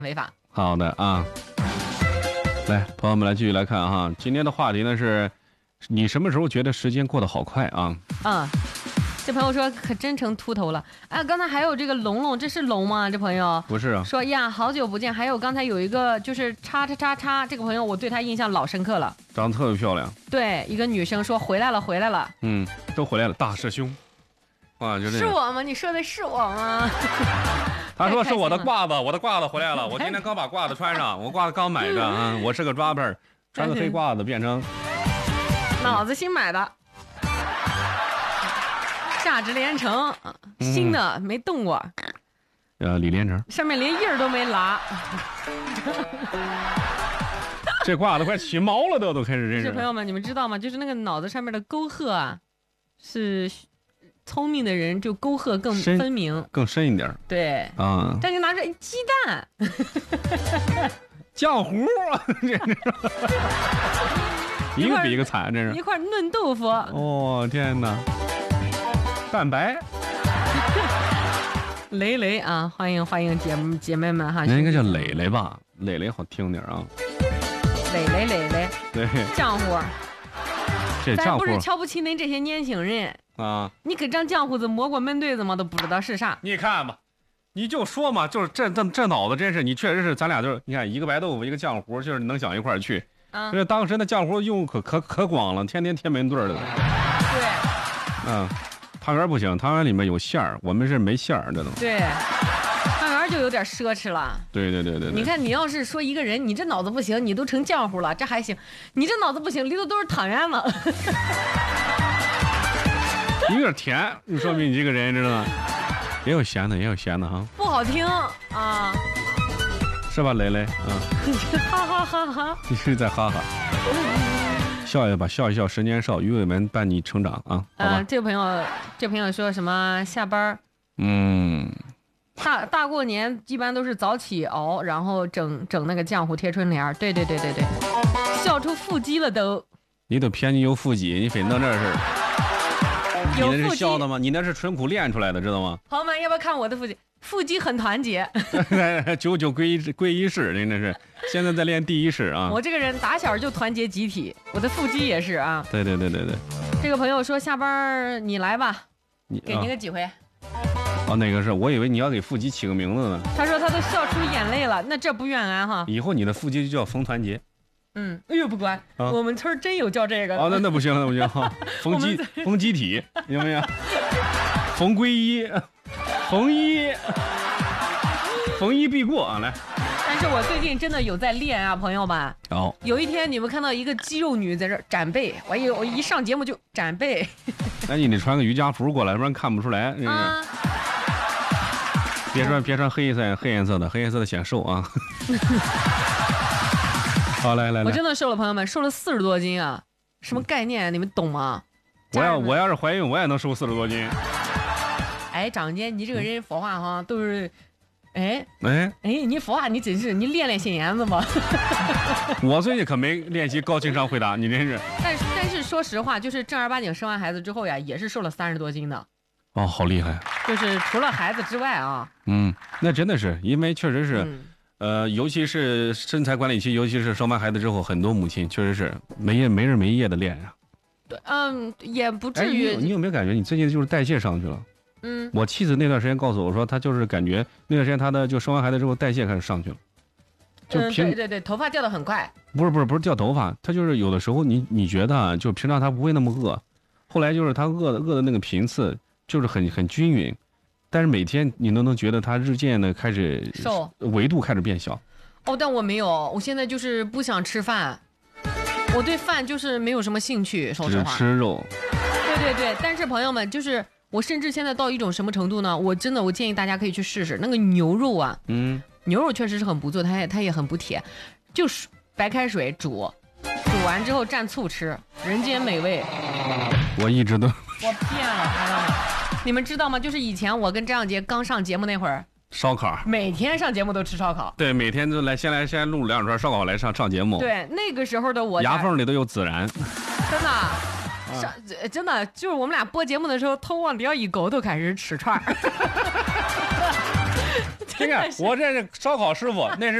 违法。 好的啊，来，朋友们来继续来看哈，今天的话题呢是，你什么时候觉得时间过得好快啊？ 这朋友说可真成秃头了。哎，刚才还有这个龙龙，这是龙吗？这朋友不是啊， 说呀，好久不见。还有刚才有一个就是叉叉叉叉，这个朋友我对他印象老深刻了， 长得特别漂亮。 对，一个女生说回来了，回来了。 都回来了，大师兄。啊，就这是我吗？你说的是我吗？ 他说是我的褂子，我的褂子回来了。我今天刚把褂子穿上，我褂子刚买的啊。我是个抓辈儿，穿个黑褂子变成脑子新买的，价值连城，新的没动过。 李连成上面连印儿都没拉。 这褂子快起毛了都开始这是。 朋友们，你们知道吗？就是那个脑子上面的沟壑啊，是聪明的人就沟壑更分明， 更深一点。 对啊， 但你拿着鸡蛋， 浆糊，一个比一个惨，这是一块嫩豆腐。 哦天哪，蛋白。 蕾蕾啊，欢迎姐妹们哈， 那应该叫蕾蕾吧，蕾蕾好听点啊。 蕾蕾， 对， 浆糊。 这浆糊咱不是瞧不起您这些年轻人啊， 你给张浆糊子摸过闷对子吗？都不知道是啥。 你看吧，你就说嘛，就是这脑子真是，你确实是咱俩就是，你看一个白豆腐一个浆糊，就是能想一块儿去。这当时那浆糊用可广了，天天贴门对的。对。汤圆不行，汤圆里面有馅儿，我们是没馅儿，这都。 对，汤圆就有点奢侈了。 对。 你看，你要是说一个人，你这脑子不行，你都成浆糊了，这还行；你这脑子不行，里头都是汤圆子。 有点甜，就说明你这个人知道吗？也有咸的哈。 不好听啊， 是吧，蕾蕾？ 哈哈哈哈！ 你是在哈哈。笑一吧，笑一笑，十年少，鱼尾纹伴你成长啊！好吧。 这朋友说什么下班？大过年一般都是早起熬，然后整那个浆糊贴春联。对，笑出腹肌了都。 你都偏你有腹肌，你非弄这事儿。你那是笑的吗？你那是纯苦练出来的，知道吗？ 朋友们，要不要看我的腹肌？腹肌很团结。 99归一式，那是现在在练第一式啊。 我这个人打小就团结集体，我的腹肌也是啊。 对。 这个朋友说下班你来吧，给您个机会。 那个是我以为你要给腹肌起个名字呢。 他说他都笑出眼泪了，那这不远安哈。 以后你的腹肌就叫冯团结。 哎呦不管，我们村真有叫这个。 那不行哈，冯集体，行不行？冯归一，逢一必过啊！来， 但是我最近真的有在练啊，朋友们。有一天你们看到一个肌肉女在这展背，我一上节目就展背。 那你得穿个瑜伽服过来，不然看不出来。别穿黑颜色的显瘦啊。好，来， 我真的瘦了，朋友们，瘦了40多斤啊！什么概念？你们懂吗？ 我要是怀孕，我也能瘦40多斤。 长姐，你这个人说话哈都是，你说话你真是，你练心眼子吧。 我最近可没练习高情商回答，你真是。 但是说实话，就是正儿八经生完孩子之后呀，也是瘦了30多斤的。 好厉害！ 就是除了孩子之外啊。 那真的是，因为确实是。尤其是身材管理期，尤其是生完孩子之后，很多母亲确实是没日没夜的练呀。 对，也不至于。 你有没有感觉你最近就是代谢上去了？我妻子那段时间告诉我说，她就是感觉那段时间她的就生完孩子之后代谢开始上去了。 对，头发掉得很快。 不是掉头发，她就是有的时候你觉得就平常她不会那么饿，后来就是她饿的那个频次就是很均匀。但是每天你都能觉得它日渐的开始瘦， 维度开始变小。 但我没有，我现在就是不想吃饭，我对饭就是没有什么兴趣，说实话。 只吃肉。 对，但是朋友们，就是我甚至现在到一种什么程度呢？我建议大家可以去试试那个牛肉啊。牛肉确实是很不错，它也很补铁，就是白开水煮完之后蘸醋吃，人间美味。 我一直都我变了，朋友们。你们知道吗？就是以前我跟张小杰刚上节目那会儿， 烧烤， 每天上节目都吃烧烤。 对，每天就先录2串烧烤来上节目。 对，那个时候的我牙缝里都有孜然。 真的，真的就是我们俩播节目的时候，头往底下一勾，都开始吃串儿。 你看我这是烧烤师傅，那是